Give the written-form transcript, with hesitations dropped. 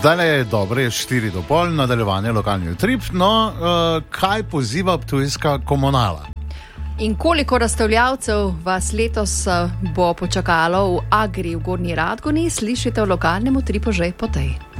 Zdaj je dobro, je 4 do pol, nadaljevanje lokalni utrip. No, kaj poziva ptujska komunala? In koliko razstavljavcev vas letos bo počakalo v Agri v Gornji Radgoni, slišite v lokalnem utripu že po tej.